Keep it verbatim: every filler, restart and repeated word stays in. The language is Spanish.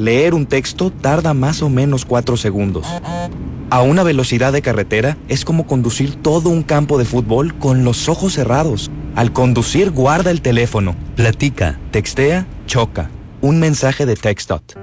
leer un texto tarda más o menos cuatro segundos. A una velocidad de carretera es como conducir todo un campo de fútbol con los ojos cerrados. Al conducir, guarda el teléfono. Platica, textea, choca. Un mensaje de TextDot.